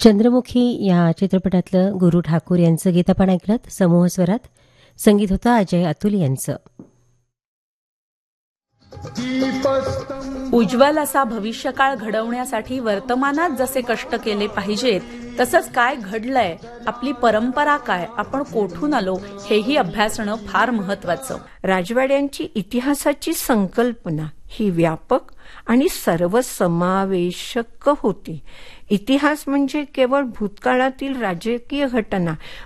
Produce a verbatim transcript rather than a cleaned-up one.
चंद्रमुखी या चित्रपटातलं गुरु ठाकूर यांचं गीत आपण ऐकलं. समूह स्वरात संगीत होतं अजय अतुल यांचं. उज्ज्वल असा भविष्यकाळ घडवण्यासाठी वर्तमानात जसे कष्ट केले पाहिजेत तसंच काय घडलंय, आपली परंपरा काय, आपण कोठून आलो हेही अभ्यासणं फार महत्वाचं. राजवाड्यांची इतिहासाची संकल्पना ही व्यापक आणि सर्वसमावेशक होती. इतिहास म्हणजे केवळ भूतकाळातील राजकीय घटना